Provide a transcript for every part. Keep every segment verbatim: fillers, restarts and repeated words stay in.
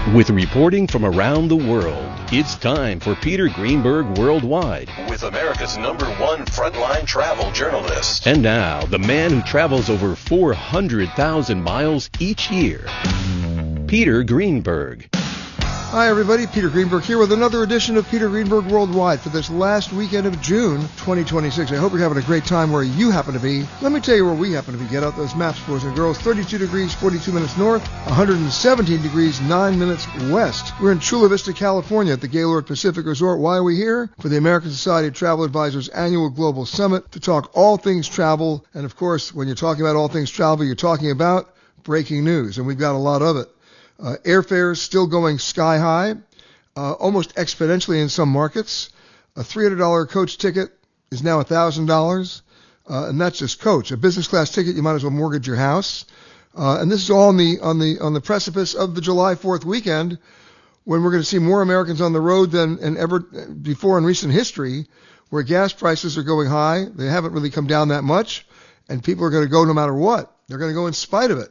With reporting from around the world, it's time for Peter Greenberg Worldwide. With America's number one frontline travel journalist. And now, the man who travels over four hundred thousand miles each year, Peter Greenberg. Hi everybody, Peter Greenberg here with another edition of Peter Greenberg Worldwide for this last weekend of June twenty twenty-six. I hope you're having a great time where you happen to be. Let me tell you where we happen to be. Get out those maps, boys and girls. thirty-two degrees, forty-two minutes north, one hundred seventeen degrees, nine minutes west. We're in Chula Vista, California at the Gaylord Pacific Resort. Why are we here? For the American Society of Travel Advisors annual Global Summit to talk all things travel. And of course, when you're talking about all things travel, you're talking about breaking news, and we've got a lot of it. Uh, airfares still going sky high, uh, almost exponentially in some markets. A three hundred dollars coach ticket is now one thousand dollars, uh, and that's just coach. A business class ticket, you might as well mortgage your house. Uh, and this is all on the on the on the precipice of the July fourth weekend, when we're going to see more Americans on the road than and ever before in recent history, where gas prices are going high. They haven't really come down that much, and people are going to go no matter what. They're going to go in spite of it.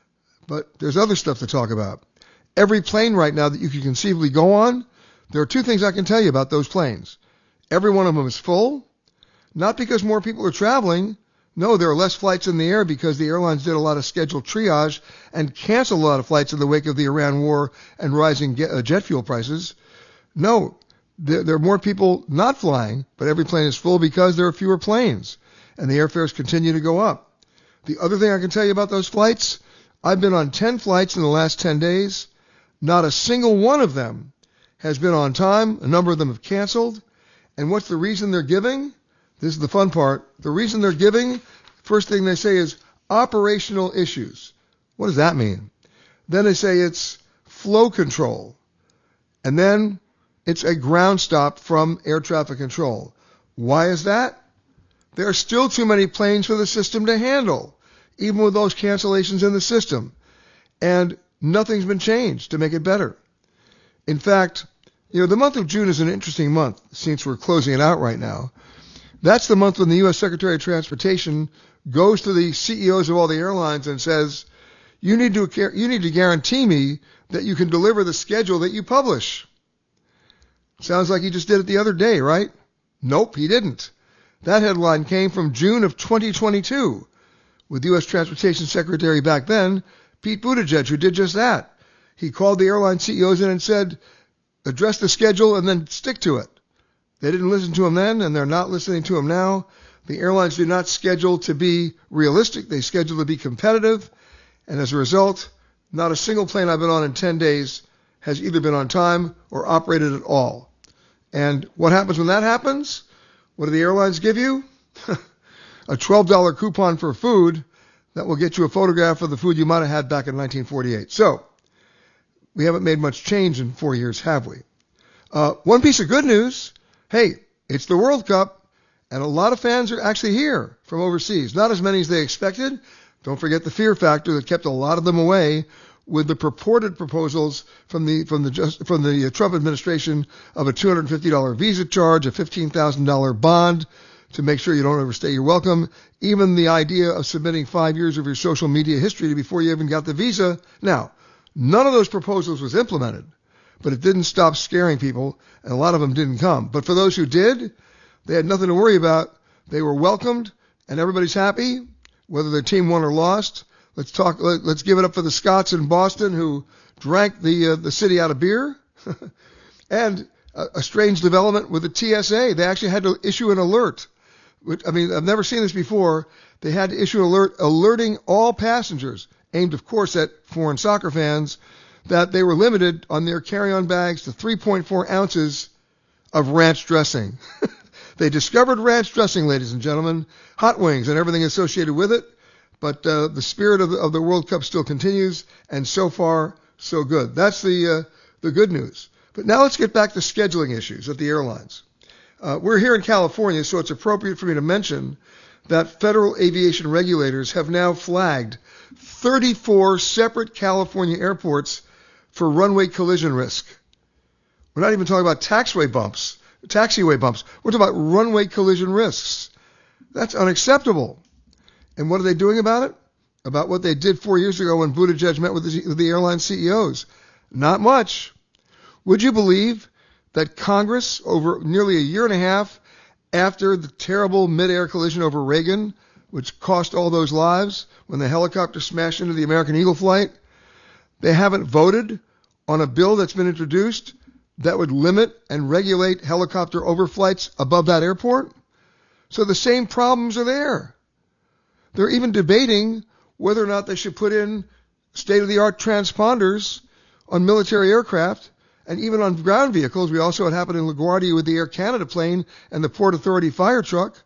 But there's other stuff to talk about. Every plane right now that you can conceivably go on, there are two things I can tell you about those planes. Every one of them is full, not because more people are traveling. No, there are less flights in the air because the airlines did a lot of scheduled triage and canceled a lot of flights in the wake of the Iran war and rising jet fuel prices. No, there, there are more people not flying, but every plane is full because there are fewer planes, and the airfares continue to go up. The other thing I can tell you about those flights, I've been on ten flights in the last ten days. Not a single one of them has been on time. A number of them have canceled. And what's the reason they're giving? This is the fun part. The reason they're giving, first thing they say is operational issues. What does that mean? Then they say it's flow control. And then it's a ground stop from air traffic control. Why is that? There are still too many planes for the system to handle, even with those cancellations in the system. And nothing's been changed to make it better. In fact, you know, the month of June is an interesting month since we're closing it out right now. That's the month when the U S Secretary of Transportation goes to the C E Os of all the airlines and says, you need to, you need to guarantee me that you can deliver the schedule that you publish. Sounds like he just did it the other day, right? Nope, he didn't. That headline came from June of twenty twenty-two. With U S Transportation Secretary back then, Pete Buttigieg, who did just that. He called the airline C E Os in and said, address the schedule and then stick to it. They didn't listen to him then, and they're not listening to him now. The airlines do not schedule to be realistic. They schedule to be competitive. And as a result, not a single plane I've been on in ten days has either been on time or operated at all. And what happens when that happens? What do the airlines give you? A twelve dollars coupon for food that will get you a photograph of the food you might have had back in nineteen forty-eight. So, we haven't made much change in four years, have we? Uh, one piece of good news, hey, it's the World Cup, and a lot of fans are actually here from overseas. Not as many as they expected. Don't forget the fear factor that kept a lot of them away with the purported proposals from the from the just, from the Trump administration of a two hundred fifty dollars visa charge, a fifteen thousand dollars bond, to make sure you don't overstay your welcome, even the idea of submitting five years of your social media history before you even got the visa. Now, none of those proposals was implemented, but it didn't stop scaring people, and a lot of them didn't come. But for those who did, they had nothing to worry about. They were welcomed, and everybody's happy, whether their team won or lost. Let's talk. Let, let's give it up for the Scots in Boston who drank the uh, the city out of beer. And a, a strange development with the T S A. They actually had to issue an alert. I mean, I've never seen this before. They had to issue an alert alerting all passengers, aimed, of course, at foreign soccer fans, that they were limited on their carry-on bags to three point four ounces of ranch dressing. They discovered ranch dressing, ladies and gentlemen, hot wings and everything associated with it. But uh, the spirit of the, of the World Cup still continues, and so far, so good. That's the uh, the good news. But now let's get back to scheduling issues at the airlines. Uh, we're here in California, so it's appropriate for me to mention that federal aviation regulators have now flagged thirty-four separate California airports for runway collision risk. We're not even talking about taxiway bumps, taxiway bumps. We're talking about runway collision risks. That's unacceptable. And what are they doing about it? About what they did four years ago when Buttigieg met with the, with the airline C E Os. Not much. Would you believe that Congress, over nearly a year and a half after the terrible mid-air collision over Reagan, which cost all those lives when the helicopter smashed into the American Eagle flight, they haven't voted on a bill that's been introduced that would limit and regulate helicopter overflights above that airport? So the same problems are there. They're even debating whether or not they should put in state-of-the-art transponders on military aircraft and even on ground vehicles. We also had happened in LaGuardia with the Air Canada plane and the Port Authority fire truck.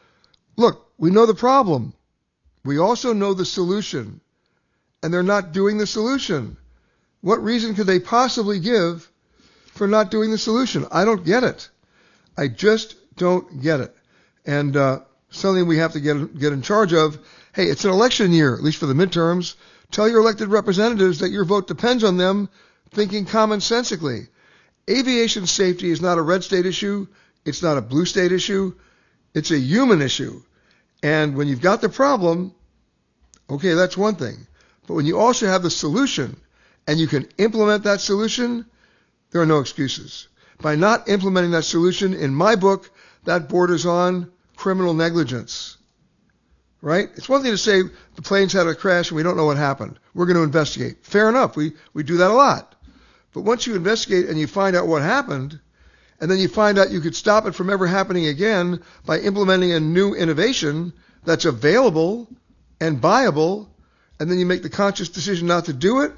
Look, we know the problem. We also know the solution. And they're not doing the solution. What reason could they possibly give for not doing the solution? I don't get it. I just don't get it. And uh, something we have to get get in charge of. Hey, it's an election year, at least for the midterms. Tell your elected representatives that your vote depends on them thinking commonsensically. Aviation safety is not a red state issue. It's not a blue state issue. It's a human issue. And when you've got the problem, okay, that's one thing. But when you also have the solution and you can implement that solution, there are no excuses. By not implementing that solution, in my book, that borders on criminal negligence. Right? It's one thing to say the planes had a crash and we don't know what happened. We're going to investigate. Fair enough. We, we do that a lot. But once you investigate and you find out what happened, and then you find out you could stop it from ever happening again by implementing a new innovation that's available and viable, and then you make the conscious decision not to do it,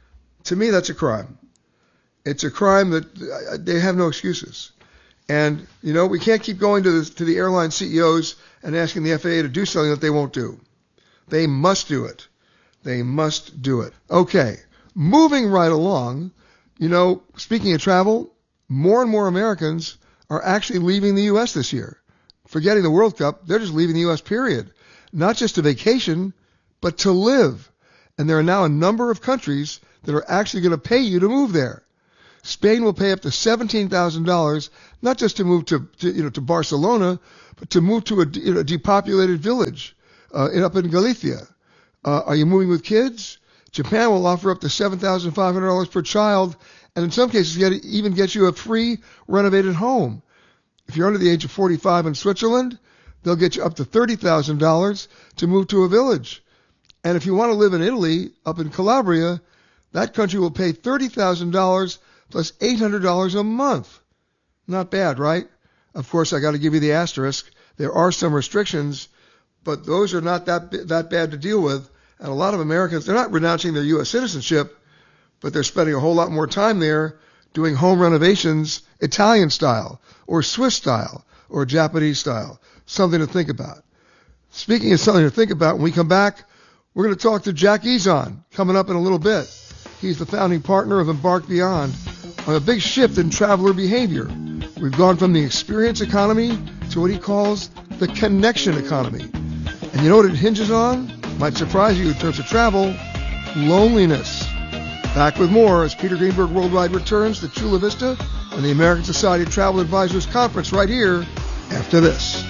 to me that's a crime. It's a crime that they have no excuses. And, you know, we can't keep going to the, to the airline C E Os and asking the F A A to do something that they won't do. They must do it. They must do it. Okay, moving right along, you know, speaking of travel, more and more Americans are actually leaving the U S this year. Forgetting the World Cup, they're just leaving the U S, period. Not just to vacation, but to live. And there are now a number of countries that are actually going to pay you to move there. Spain will pay up to seventeen thousand dollars, not just to move to, to, you know, to Barcelona, but to move to a, you know, depopulated village uh, in, up in Galicia. Uh, are you moving with kids? Japan will offer up to seven thousand five hundred dollars per child, and in some cases get, even get you a free renovated home. If you're under the age of forty-five in Switzerland, they'll get you up to thirty thousand dollars to move to a village. And if you want to live in Italy, up in Calabria, that country will pay thirty thousand dollars plus eight hundred dollars a month. Not bad, right? Of course, I got to give you the asterisk. There are some restrictions, but those are not that that bad to deal with. And a lot of Americans, they're not renouncing their U S citizenship, but they're spending a whole lot more time there doing home renovations Italian style or Swiss style or Japanese style. Something to think about. Speaking of something to think about, when we come back, we're going to talk to Jack Ezon coming up in a little bit. He's the founding partner of Embark Beyond on a big shift in traveler behavior. We've gone from the experience economy to what he calls the connection economy. And you know what it hinges on? Might surprise you in terms of travel, loneliness. Back with more as Peter Greenberg Worldwide returns to Chula Vista and the American Society of Travel Advisors Conference right here after this.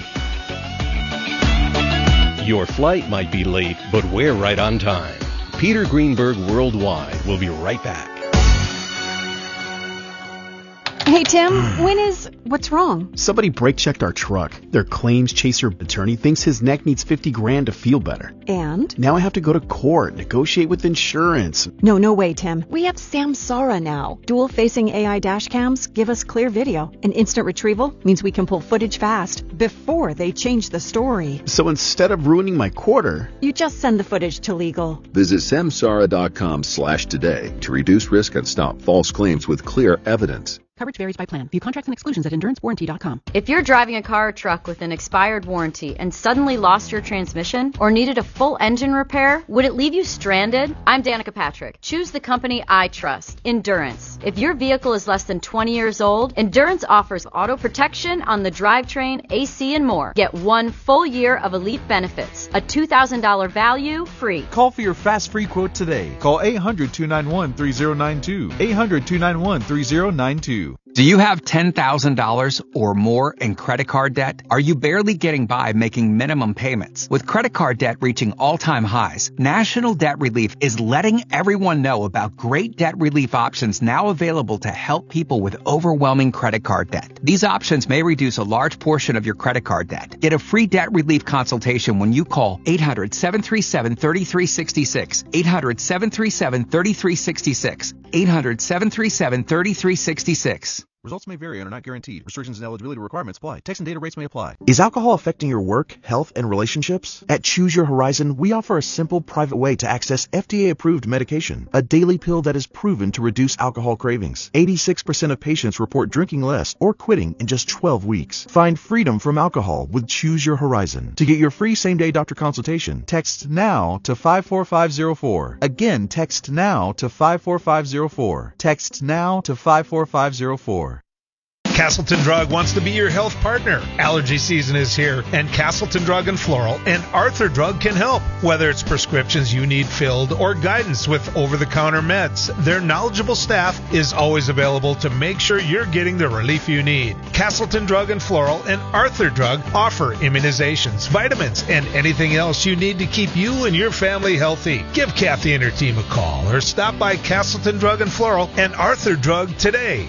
Your flight might be late, but we're right on time. Peter Greenberg Worldwide will be right back. Hey, Tim, when is... What's wrong? Somebody brake-checked our truck. Their claims chaser attorney thinks his neck needs fifty grand to feel better. And? Now I have to go to court, negotiate with insurance. No, no way, Tim. We have Samsara now. Dual-facing A I dash cams give us clear video. And instant retrieval means we can pull footage fast before they change the story. So instead of ruining my quarter... You just send the footage to legal. Visit samsara.com slash today to reduce risk and stop false claims with clear evidence. Coverage varies by plan. View contracts and exclusions at endurance warranty dot com. If you're driving a car or truck with an expired warranty and suddenly lost your transmission or needed a full engine repair, would it leave you stranded? I'm Danica Patrick. Choose the company I trust, Endurance. If your vehicle is less than twenty years old, Endurance offers auto protection on the drivetrain, A C, and more. Get one full year of elite benefits, a two thousand dollars value free. Call for your fast free quote today. Call eight hundred, two nine one, three zero nine two. eight hundred, two nine one, three zero nine two. Do you have ten thousand dollars or more in credit card debt? Are you barely getting by making minimum payments? With credit card debt reaching all-time highs, National Debt Relief is letting everyone know about great debt relief options now available to help people with overwhelming credit card debt. These options may reduce a large portion of your credit card debt. Get a free debt relief consultation when you call eight hundred, seven three seven, three three six six, eight hundred, seven three seven, three three six six, eight hundred, seven three seven, three three six six. Results may vary and are not guaranteed. Restrictions and eligibility requirements apply. Text and data rates may apply. Is alcohol affecting your work, health, and relationships? At Choose Your Horizon, we offer a simple, private way to access F D A-approved medication, a daily pill that is proven to reduce alcohol cravings. eighty-six percent of patients report drinking less or quitting in just twelve weeks. Find freedom from alcohol with Choose Your Horizon. To get your free same-day doctor consultation, text NOW to five four five zero four. Again, text NOW to five four five zero four. Text NOW to five four five zero four. Castleton Drug wants to be your health partner. Allergy season is here, and Castleton Drug and Floral and Arthur Drug can help. Whether it's prescriptions you need filled or guidance with over-the-counter meds, their knowledgeable staff is always available to make sure you're getting the relief you need. Castleton Drug and Floral and Arthur Drug offer immunizations, vitamins, and anything else you need to keep you and your family healthy. Give Kathy and her team a call or stop by Castleton Drug and Floral and Arthur Drug today.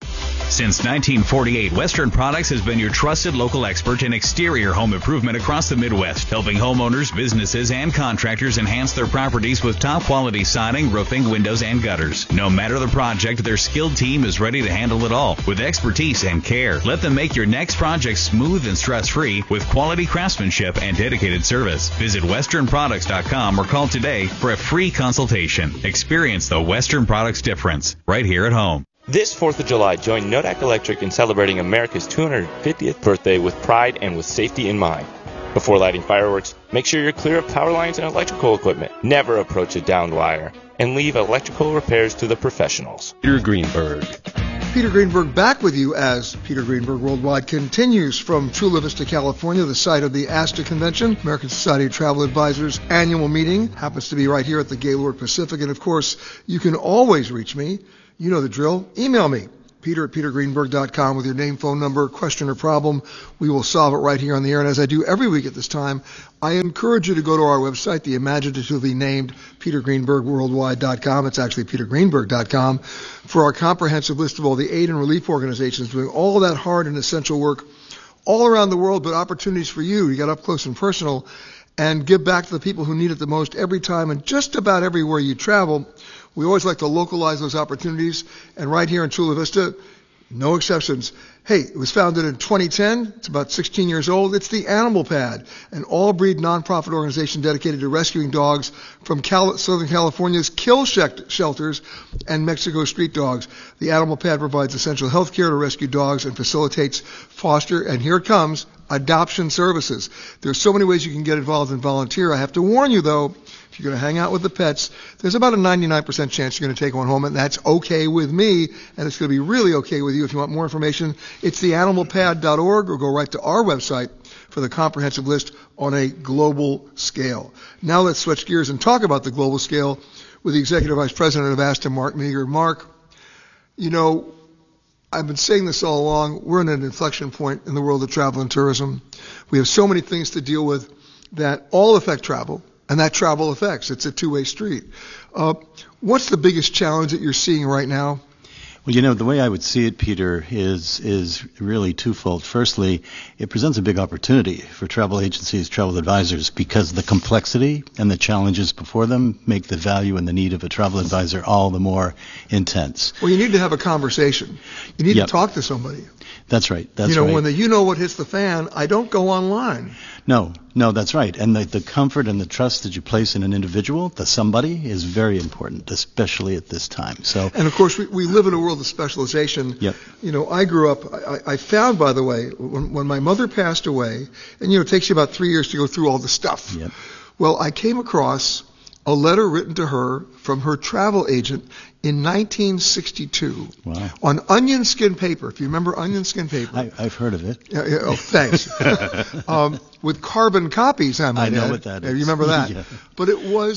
Since nineteen forty-eight, Western Products has been your trusted local expert in exterior home improvement across the Midwest, helping homeowners, businesses, and contractors enhance their properties with top-quality siding, roofing, windows, and gutters. No matter the project, their skilled team is ready to handle it all with expertise and care. Let them make your next project smooth and stress-free with quality craftsmanship and dedicated service. Visit western products dot com or call today for a free consultation. Experience the Western Products difference right here at home. This fourth of July, join Nodak Electric in celebrating America's two hundred fiftieth birthday with pride and with safety in mind. Before lighting fireworks, make sure you're clear of power lines and electrical equipment. Never approach a downed wire, and leave electrical repairs to the professionals. Peter Greenberg. Peter Greenberg back with you as Peter Greenberg Worldwide continues from Chula Vista, California, the site of the A S T A Convention, American Society of Travel Advisors annual meeting. Happens to be right here at the Gaylord Pacific. And, of course, you can always reach me. You know the drill. Email me, Peter at peter greenberg dot com, with your name, phone number, question, or problem. We will solve it right here on the air. And as I do every week at this time, I encourage you to go to our website, the imaginatively named peter greenberg worldwide dot com. It's actually peter greenberg dot com, for our comprehensive list of all the aid and relief organizations doing all that hard and essential work all around the world, but opportunities for you. You got up close and personal and give back to the people who need it the most every time and just about everywhere you travel. We always like to localize those opportunities, and right here in Chula Vista, no exceptions. Hey, it was founded in twenty ten. It's about sixteen years old. It's the Animal Pad, an all-breed nonprofit organization dedicated to rescuing dogs from Cal- Southern California's kill sh- shelters and Mexico street dogs. The Animal Pad provides essential health care to rescue dogs and facilitates foster, and here it comes, adoption services. There's so many ways you can get involved and volunteer. I have to warn you, though, if you're going to hang out with the pets, there's about a ninety-nine percent chance you're going to take one home, and that's okay with me, and it's going to be really okay with you. If you want more information, it's the animal pad dot org, or go right to our website for the comprehensive list on a global scale. Now let's switch gears and talk about the global scale with the Executive Vice President of A S T A, Mark Meager. Mark, you know, I've been saying this all along. We're in an inflection point in the world of travel and tourism. We have so many things to deal with that all affect travel. And that travel affects. It's a two-way street. Uh, what's the biggest challenge that you're seeing right now? Well, you know, the way I would see it, Peter, is is really twofold. Firstly, it presents a big opportunity for travel agencies, travel advisors, because the complexity and the challenges before them make the value and the need of a travel advisor all the more intense. Well, you need to have a conversation. You need yep. to talk to somebody. That's right. That's you know, right. when the you know what hits the fan, I don't go online. No, no, that's right. And the, the comfort and the trust that you place in an individual, the somebody, is very important, especially at this time. So, and of course, we, we live in a world of specialization. Yep. You know, I grew up, I, I found, by the way, when, when my mother passed away, and you know, it takes you about three years to go through all the stuff. Yep. Well, I came across a letter written to her from her travel agent in nineteen sixty-two. Wow. On onion skin paper. If you remember onion skin paper. I, I've heard of it. Yeah, yeah, oh, thanks. um, with carbon copies, I might I know add. what that Yeah, is. you remember that? Yeah. But it was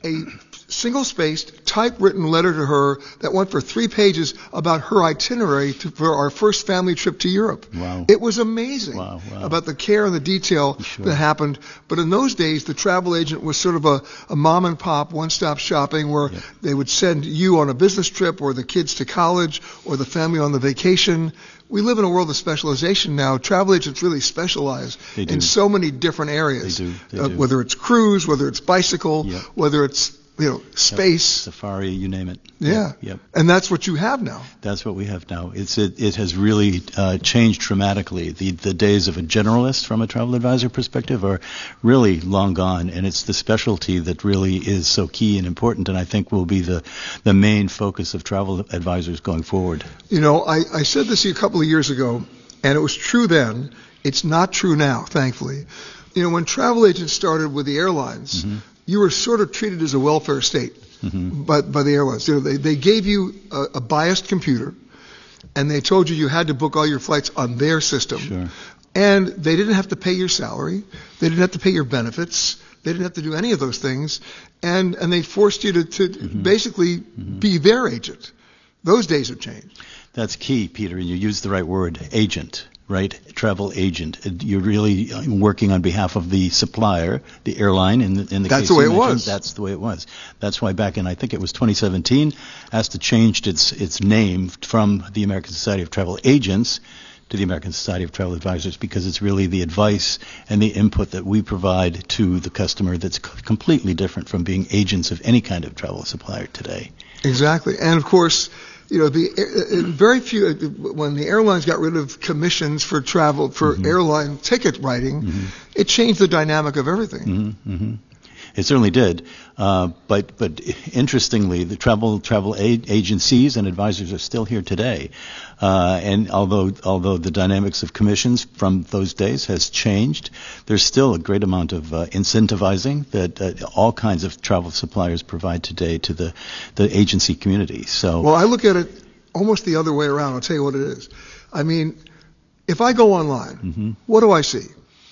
a single-spaced, typewritten letter to her that went for three pages about her itinerary to, for our first family trip to Europe. Wow. It was amazing wow, wow. about the care and the detail sure. that happened. But in those days, the travel agent was sort of a, a mom-and-pop, one-stop shopping where yep. they would send you on a business trip or the kids to college or the family on the vacation. We live in a world of specialization now. Travel agents really specialize in so many different areas, they do. They uh, do. whether it's cruise, whether it's bicycle, yep. whether it's you know space, safari, you name it. Yeah, yep. yep. And that's what you have now. That's what we have now. It's it, it has really uh, changed dramatically. The the days of a generalist from a travel advisor perspective are really long gone, and it's the specialty that really is so key and important, and I think will be the the main focus of travel advisors going forward. You know, I, I said this a couple of years ago, and it was true then. It's not true now, thankfully. You know, when travel agents started with the airlines, mm-hmm. you were sort of treated as a welfare state mm-hmm. by, by the airlines. You know, they, they gave you a, a biased computer, and they told you you had to book all your flights on their system. Sure. And they didn't have to pay your salary. They didn't have to pay your benefits. They didn't have to do any of those things. And, and they forced you to, to mm-hmm. basically mm-hmm. be their agent. Those days have changed. That's key, Peter, and you used the right word, agent. Right, travel agent. You're really working on behalf of the supplier, the airline. In the, in the that's case the way you it was. That's the way it was. That's why back in I think it was twenty seventeen, ASTA changed its its name from the American Society of Travel Agents to the American Society of Travel Advisors, because it's really the advice and the input that we provide to the customer that's c- completely different from being agents of any kind of travel supplier today. Exactly, and of course. You know, the uh, very few uh, when the airlines got rid of commissions for travel for mm-hmm. airline ticket writing, mm-hmm. it changed the dynamic of everything. Mm-hmm. Mm-hmm. It certainly did, uh, but but interestingly, the travel travel aid agencies and advisors are still here today, uh, and although although the dynamics of commissions from those days has changed, there's still a great amount of uh, incentivizing that uh, all kinds of travel suppliers provide today to the the agency community. So, well, I look at it almost the other way around. I'll tell you what it is. I mean, if I go online, mm-hmm. what do I see?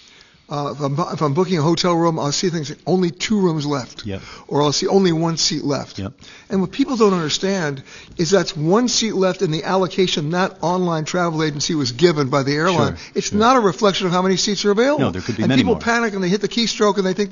Uh, if, I'm, if I'm booking a hotel room, I'll see things like only two rooms left, yep. or I'll see only one seat left. Yep. And what people don't understand is that's one seat left in the allocation that online travel agency was given by the airline. Sure, it's sure. not a reflection of how many seats are available. No, there could be and many people more. panic and they hit the keystroke and they think